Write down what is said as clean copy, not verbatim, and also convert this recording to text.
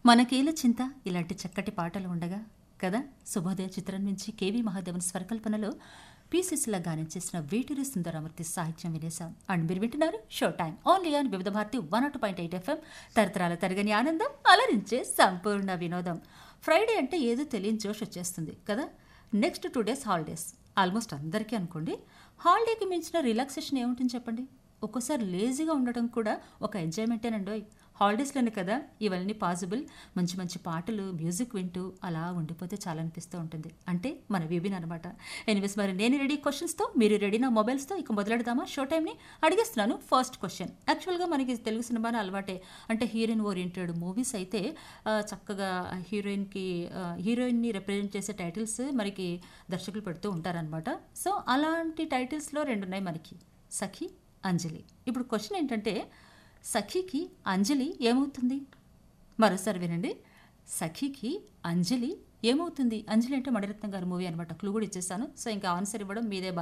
మనకేల చింత ఇలాంటి చక్కటి పాటలు ఉండగా కదా. శుభోదయ చిత్రం నుంచి కేవీ మహాదేవన్ స్వరకల్పనలో పీసీసీలా గానం చేసిన వేటూరి సుందరమూర్తి సాహిత్యం వినేశాం. అండ్ మీరు వింటున్నారు షో టైం ఓన్లీ ఆన్ వివిధ భారతి 102.8 FM. తరతరాల తరగని ఆనందం, అలరించే సంపూర్ణ వినోదం. ఫ్రైడే అంటే ఏదో తెలియని జోష్ వచ్చేస్తుంది కదా. నెక్స్ట్ 2 days హాలిడేస్ ఆల్మోస్ట్ అందరికీ అనుకోండి. హాలిడేకి మించిన రిలాక్సేషన్ ఏముంటుంది చెప్పండి. ఒక్కోసారి లేజీగా ఉండడం కూడా ఒక ఎంజాయ్మెంటేనండోయ్. హాలిడేస్లోనే కదా ఇవన్నీ పాసిబుల్. మంచి మంచి పాటలు, మ్యూజిక్ వింటూ అలా ఉండిపోతే చాలా అనిపిస్తూ ఉంటుంది. అంటే మన విభిన్ అనమాట. ఎనీవేస్, మరి నేను రెడీ క్వశ్చన్స్తో, మీరు రెడీ నా మొబైల్స్తో. ఇక మొదలెడదామా షో టైంని? అడిగేస్తున్నాను ఫస్ట్ క్వశ్చన్. యాక్చువల్గా మనకి తెలుగు సినిమాని అలవాటే. అంటే హీరోయిన్ ఓరియంటెడ్ మూవీస్ అయితే చక్కగా హీరోయిన్ని రిప్రజెంట్ చేసే టైటిల్స్ మనకి దర్శకులు పెడుతూ ఉంటారనమాట. సో అలాంటి టైటిల్స్లో 2 ఉన్నాయి మనకి, సఖి, అంజలి. ఇప్పుడు క్వశ్చన్ ఏంటంటే, సఖికి అంజలి ఏమవుతుంది? మరోసారి వినండి. సఖికి అంజలి ఏమవుతుంది? అంజలి అంటే మణిరత్నం గారి మూవీ అనమాట. క్లూ కూడా ఇచ్చేసాను. సో ఇంకా ఆన్సర్ ఇవ్వడం మీదే.